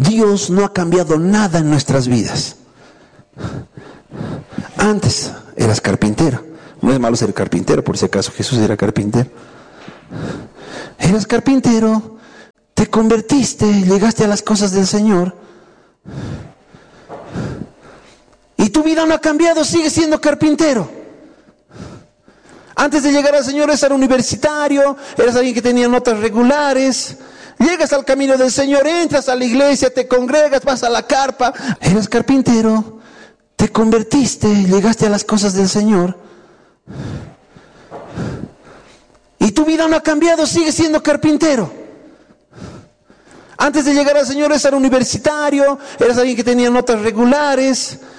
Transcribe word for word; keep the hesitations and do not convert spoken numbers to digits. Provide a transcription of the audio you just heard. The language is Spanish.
Dios no ha cambiado nada en nuestras vidas. Antes eras carpintero. No es malo ser carpintero, por si acaso Jesús era carpintero. Eras carpintero, te convertiste, llegaste a las cosas del Señor. Y tu vida no ha cambiado, sigues siendo carpintero. Antes de llegar al Señor eras universitario, eras alguien que tenía notas regulares. Llegas al camino del Señor, entras a la iglesia, te congregas, vas a la carpa. Eras carpintero, te convertiste, llegaste a las cosas del Señor. Y tu vida no ha cambiado, sigues siendo carpintero. Antes de llegar al Señor eras universitario, eras alguien que tenía notas regulares.